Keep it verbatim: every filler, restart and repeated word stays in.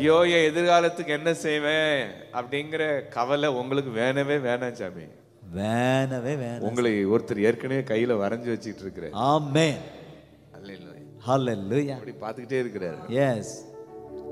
ஐயோ என் எதிர்காலத்துக்கு என்ன செய்வேன் அப்படிங்கிற கவலை உங்களுக்கு வேணவே வேணாம் சாமி. வேணவே வேணாம். உங்களை ஒருத்தர் ஏற்கனவே கையில வரைஞ்சு வச்சிட்டு இருக்கிறார். ஆமென். அல்லேலூயா. ஹல்லேலூயா. அப்படி பார்த்துக்கிட்டே இருக்கிறார். எஸ்.